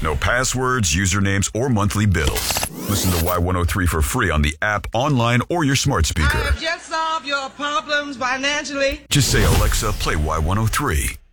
No passwords, usernames, or monthly bills. Listen to Y103 for free on the app, online, or your smart speaker. I have just solved your problems financially. Just say, Alexa, play Y103.